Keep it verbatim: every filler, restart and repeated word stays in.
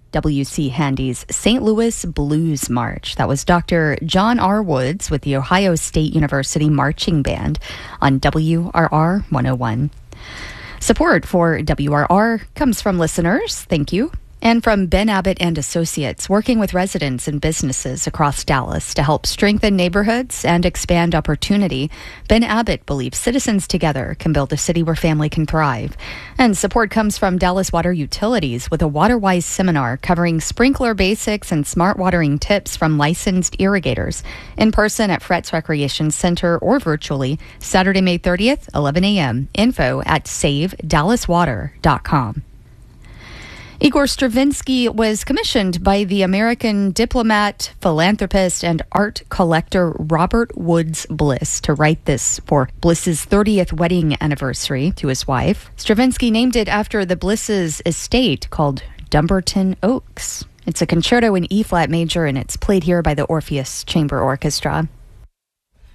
W C Handy's Saint Louis Blues March. That was Doctor John R. Woods with the Ohio State University Marching Band on W R R one oh one. Support for W R R comes from listeners, thank you, and from Ben Abbott and Associates, working with residents and businesses across Dallas to help strengthen neighborhoods and expand opportunity. Ben Abbott believes citizens together can build a city where family can thrive. And support comes from Dallas Water Utilities with a WaterWise seminar covering sprinkler basics and smart watering tips from licensed irrigators. In person at Fretz Recreation Center or virtually, Saturday, May thirtieth, eleven a.m. Info at save dallas water dot com. Igor Stravinsky was commissioned by the American diplomat, philanthropist, and art collector Robert Woods Bliss to write this for Bliss's thirtieth wedding anniversary to his wife. Stravinsky named it after the Bliss's estate called Dumbarton Oaks. It's a concerto in E-flat major, and it's played here by the Orpheus Chamber Orchestra.